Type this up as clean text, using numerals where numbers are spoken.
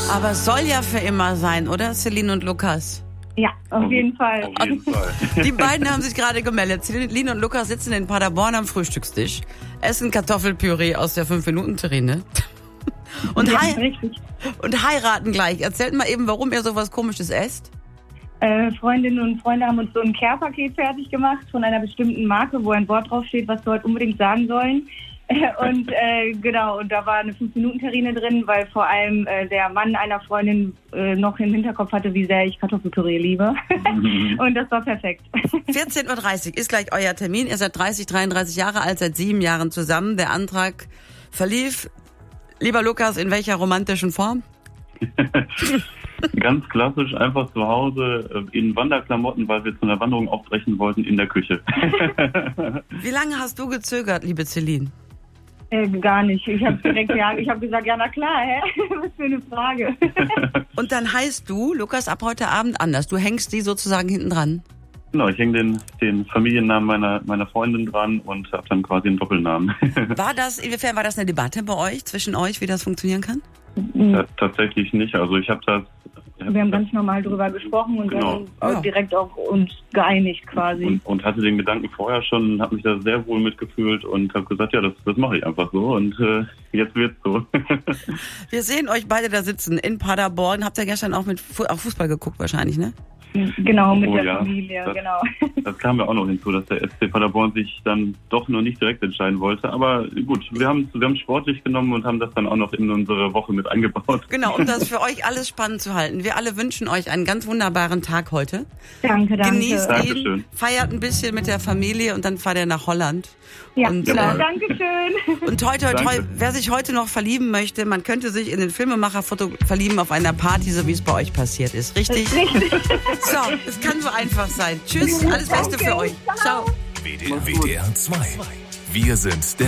Aber es soll ja für immer sein, oder, Celine und Lukas? Ja, auf jeden Fall. Auf jeden Fall. Die beiden haben sich gerade gemeldet. Celine und Lukas sitzen in Paderborn am Frühstückstisch, essen Kartoffelpüree aus der 5-Minuten-Terrine und, richtig. und heiraten gleich. Erzählt mal eben, warum ihr sowas Komisches esst. Freundinnen und Freunde haben uns so ein Care-Paket fertig gemacht von einer bestimmten Marke, wo ein Wort draufsteht, was wir heute unbedingt sagen sollen. Und genau, und da war eine 5-Minuten-Terrine drin, weil vor allem der Mann einer Freundin noch im Hinterkopf hatte, wie sehr ich Kartoffelpüree liebe. Und das war perfekt. 14.30 Uhr ist gleich euer Termin. Ihr seid 33 Jahre alt, seit 7 Jahren zusammen. Der Antrag verlief. Lieber Lukas, in welcher romantischen Form? Ganz klassisch, einfach zu Hause in Wanderklamotten, weil wir zu einer Wanderung aufbrechen wollten, in der Küche. Wie lange hast du gezögert, liebe Celine? Gar nicht. Ich habe direkt ich habe gesagt, ja na klar, hä? Was für eine Frage. Und dann heißt du, Lukas, ab heute Abend anders. Du hängst die sozusagen hinten dran. Genau, ich hänge den Familiennamen meiner Freundin dran und habe dann quasi einen Doppelnamen. Inwiefern war das eine Debatte bei euch, zwischen euch, wie das funktionieren kann? Tatsächlich nicht. Also ich habe das... Wir haben ganz normal drüber gesprochen und genau. Dann auch direkt auch uns geeinigt quasi. Und hatte den Gedanken vorher schon, habe mich da sehr wohl mitgefühlt und habe gesagt, ja, das mache ich einfach so und jetzt wird's so. Wir sehen euch beide da sitzen in Paderborn. Habt ihr gestern auch auch Fußball geguckt wahrscheinlich, ne? Genau, mit der Familie, genau. Das kam ja auch noch hinzu, dass der SC Paderborn sich dann doch noch nicht direkt entscheiden wollte. Aber gut, wir haben sportlich genommen und haben das dann auch noch in unsere Woche mit eingebaut. Genau, um das für euch alles spannend zu halten. Wir alle wünschen euch einen ganz wunderbaren Tag heute. Danke. Genießt Dankeschön. ihn, feiert ein bisschen mit der Familie und dann fahrt ihr nach Holland. Ja, und, klar. Dankeschön. Und toi, wer sich heute noch verlieben möchte, man könnte sich in den Filmemacher verlieben auf einer Party, so wie es bei euch passiert ist. Richtig? So, es kann so einfach sein. Tschüss, alles Beste für euch. Ciao. WDR 2. Wir sind der